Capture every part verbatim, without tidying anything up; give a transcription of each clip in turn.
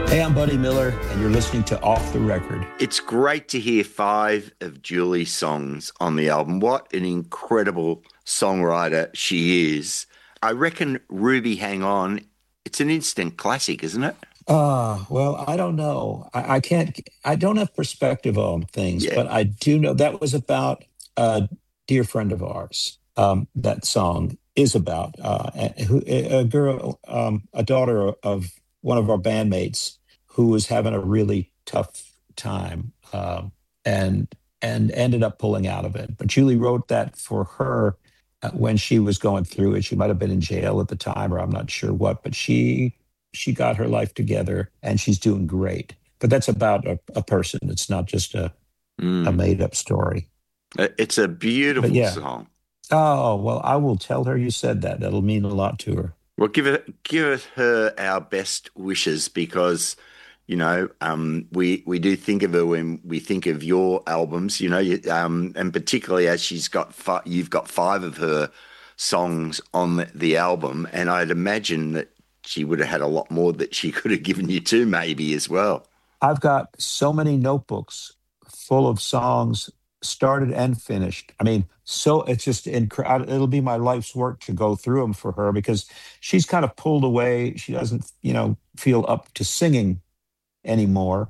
Hey, I'm Buddy Miller, and you're listening to Off the Record. It's great to hear five of Julie's songs on the album. What an incredible songwriter she is. I reckon Ruby Hang On, it's an instant classic, isn't it? Uh, well, I don't know. I, I can't, I don't have perspective on things, Yeah. but I do know that was about a dear friend of ours. Um, that song is about uh, a, who- a girl, um, a daughter of one of our bandmates who was having a really tough time, um, and and ended up pulling out of it. But Julie wrote that for her uh, when she was going through it. She might have been in jail at the time, or I'm not sure what, but she she got her life together and she's doing great. But that's about a, a person. It's not just a, a Mm. made up story. It's a But beautiful yeah. song. Oh, well, I will tell her you said that. That'll mean a lot to her. Well, give it, give her our best wishes because, you know, um, we we do think of her when we think of your albums, you know, you, um, and particularly as she's got fi you've got five of her songs on the, the album, and I'd imagine that she would have had a lot more that she could have given you too, maybe as well. I've got so many notebooks full of songs, started and finished. I mean, so it's just incredible. It'll be my life's work to go through them for her because she's kind of pulled away. She doesn't, you know, feel up to singing anymore.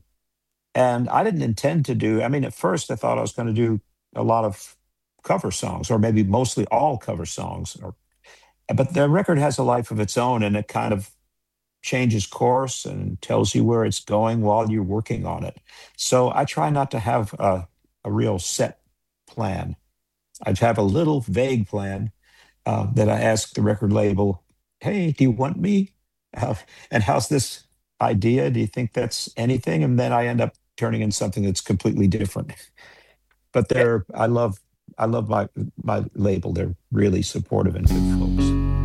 And I didn't intend to do, I mean, at first I thought I was going to do a lot of cover songs or maybe mostly all cover songs. Or, but the record has a life of its own and it kind of changes course and tells you where it's going while you're working on it. So I try not to have a, a real set plan. I have a little vague plan uh, that I ask the record label, hey, do you want me? Uh, and how's this idea? Do you think that's anything? And then I end up turning in something that's completely different. But they're, I love, I love my my label. They're really supportive and good folks.